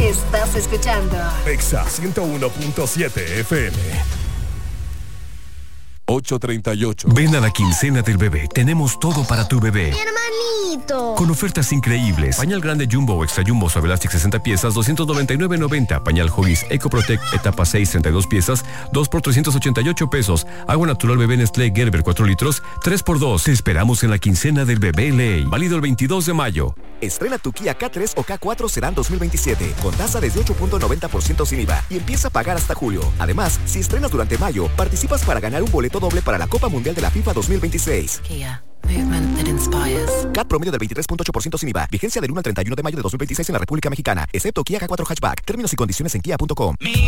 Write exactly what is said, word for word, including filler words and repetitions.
Estás escuchando Exa ciento uno punto siete F M. ocho treinta y ocho. Ven a la quincena del bebé. Tenemos todo para tu bebé. ¡Mi hermanito! Con ofertas increíbles. Pañal grande Jumbo o Extra Jumbo Suave Elastic sesenta piezas, doscientos noventa y nueve noventa. Pañal Huggies Eco Protect etapa seis, treinta y dos piezas, dos por trescientos ochenta y ocho pesos. Agua natural bebé Nestlé Gerber cuatro litros, tres por dos. Te esperamos en la quincena del bebé Ley. Válido el veintidós de mayo. Estrena tu Kia K tres o K cuatro Sedan dos mil veintisiete con tasa desde ocho punto noventa por ciento sin I V A y empieza a pagar hasta julio. Además, si estrenas durante mayo, participas para ganar un boleto doble para la Copa Mundial de la FIFA dos mil veintiséis. Kia. Movement that inspires. C A T promedio del veintitrés punto ocho por ciento sin I V A. Vigencia del uno al treinta y uno de mayo de dos mil veintiséis en la República Mexicana, excepto Kia K cuatro Hatchback. Términos y condiciones en kia punto com.